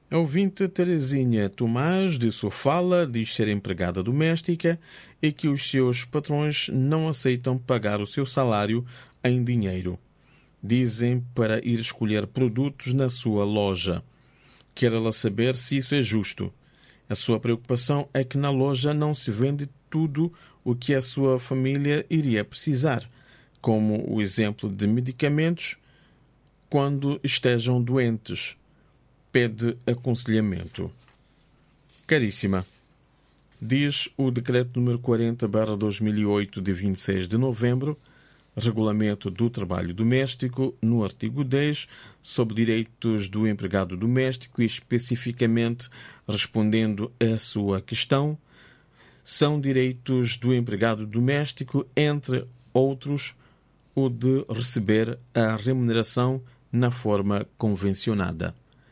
A ouvinte Terezinha Tomás de Sofala diz ser empregada doméstica e que os seus patrões não aceitam pagar o seu salário em dinheiro. Dizem para ir escolher produtos na sua loja. Quer ela saber se isso é justo. A sua preocupação é que na loja não se vende tudo o que a sua família iria precisar, como o exemplo de medicamentos quando estejam doentes. Pede aconselhamento. Caríssima, diz o Decreto número 40/2008 de 26 de novembro, Regulamento do Trabalho Doméstico, no artigo 10, sobre direitos do empregado doméstico e especificamente respondendo à sua questão, são direitos do empregado doméstico, entre outros, o de receber a remuneração na forma convencionada.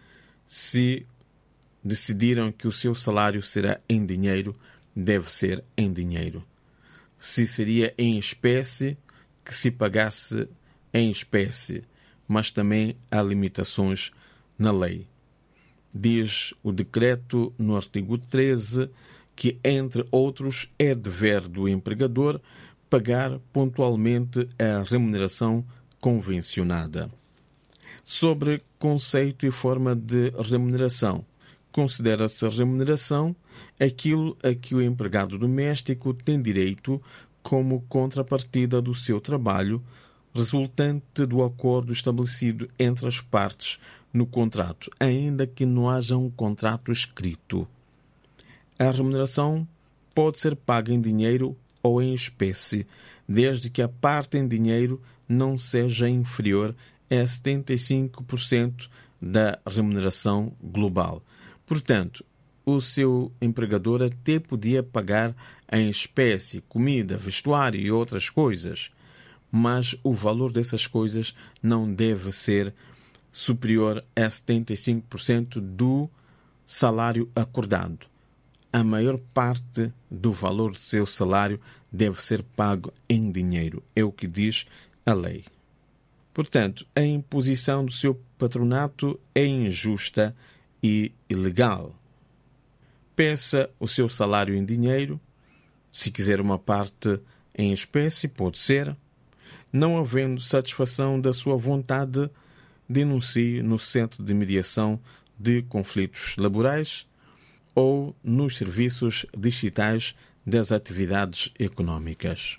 Se decidiram que o seu salário será em dinheiro, deve ser em dinheiro. Se seria em espécie, que se pagasse em espécie, mas também há limitações na lei. Diz o decreto no artigo 13 que, entre outros, é dever do empregador pagar pontualmente a remuneração convencionada. Sobre conceito e forma de remuneração, considera-se remuneração aquilo a que o empregado doméstico tem direito como contrapartida do seu trabalho, resultante do acordo estabelecido entre as partes no contrato, ainda que não haja um contrato escrito. A remuneração pode ser paga em dinheiro ou em espécie, desde que a parte em dinheiro não seja inferior a 75% da remuneração global. Portanto, o seu empregador até podia pagar em espécie, comida, vestuário e outras coisas, mas o valor dessas coisas não deve ser superior a 75% do salário acordado. A maior parte do valor do seu salário deve ser pago em dinheiro, é o que diz a lei. Portanto, a imposição do seu patronato é injusta e ilegal. Peça o seu salário em dinheiro. Se quiser uma parte em espécie, pode ser. Não havendo satisfação da sua vontade, denuncie no Centro de Mediação de Conflitos Laborais ou nos serviços digitais das atividades econômicas.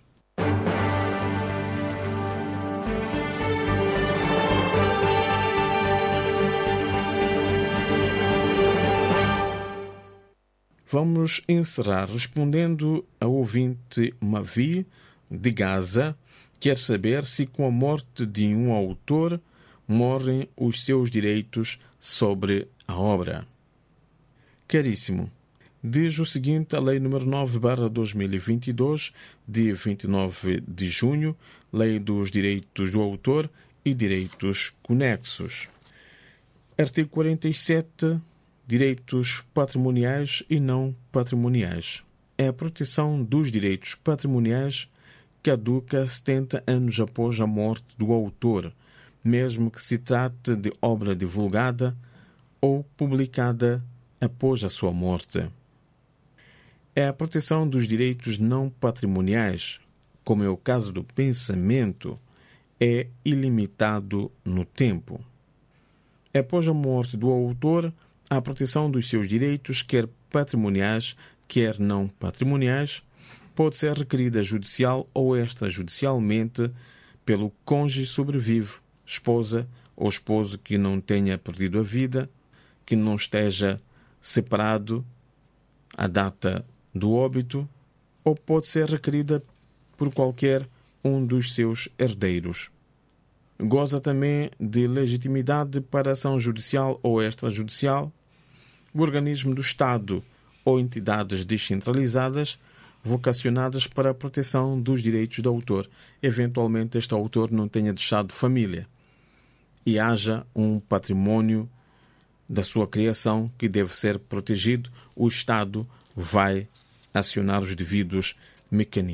Vamos encerrar respondendo ao ouvinte Mavi, de Gaza, quer saber se com a morte de um autor morrem os seus direitos sobre a obra. Caríssimo, diz o seguinte a Lei nº 9/2022, de 29 de junho, Lei dos Direitos do Autor e Direitos Conexos. Artigo 47, direitos patrimoniais e não patrimoniais. A proteção dos direitos patrimoniais caduca 70 anos após a morte do autor, mesmo que se trate de obra divulgada ou publicada após a sua morte. A proteção dos direitos não patrimoniais, como é o caso do pensamento, é ilimitado no tempo. Após a morte do autor, a proteção dos seus direitos, quer patrimoniais, quer não patrimoniais, pode ser requerida judicial ou extrajudicialmente pelo cônjuge sobrevivo, esposa ou esposo que não tenha perdido a vida, que não esteja separado à data do óbito, ou pode ser requerida por qualquer um dos seus herdeiros. Goza também de legitimidade para ação judicial ou extrajudicial, o organismo do Estado ou entidades descentralizadas vocacionadas para a proteção dos direitos do autor. Eventualmente, este autor não tenha deixado família e haja um património da sua criação que deve ser protegido, o Estado vai acionar os devidos mecanismos.